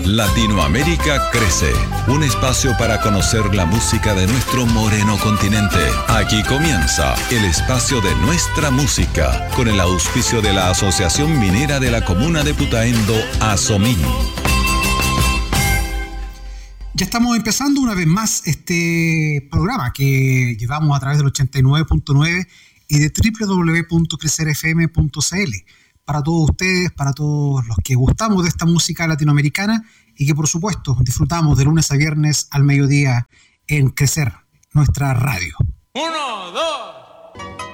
Latinoamérica crece, un espacio para conocer la música de nuestro moreno continente. Aquí comienza el espacio de nuestra música, con el auspicio de la Asociación Minera de la Comuna de Putaendo, ASOMIN. Ya estamos empezando una vez más este programa que llevamos a través del 89.9 y de www.crecerfm.cl. Para todos ustedes, para todos los que gustamos de esta música latinoamericana y que por supuesto disfrutamos de lunes a viernes al mediodía en Crecer, nuestra radio. 1, 2.